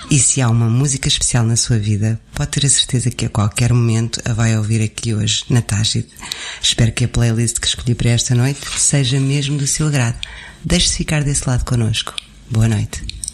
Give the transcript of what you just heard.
E se há uma música especial na sua vida, pode ter a certeza que a qualquer momento a vai ouvir aqui hoje, na Tágide. Espero que a playlist que escolhi para esta noite seja mesmo do seu agrado. Deixe-se ficar desse lado connosco. Boa noite.